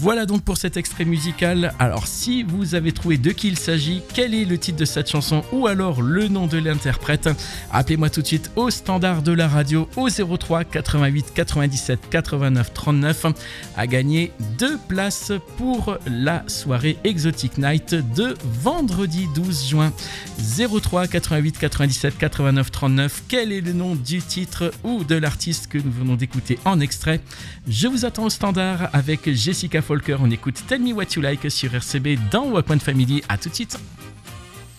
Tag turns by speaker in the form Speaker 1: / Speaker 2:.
Speaker 1: Voilà donc pour cet extrait musical. Alors si vous avez trouvé de qui il s'agit, quel est le titre de cette chanson ou alors le nom de l'interprète, appelez-moi tout de suite au standard de la radio au 03 88 97 89 39 à gagner 2 places pour la soirée Exotic Night de vendredi 12 juin. 03 88 97 89 39, quel est le nom du titre ou de l'artiste que nous venons d'écouter en extrait? Je vous attends au standard avec Jessica Folker. On écoute Tell Me What You Like sur RCB dans Walkman Family. À tout de suite.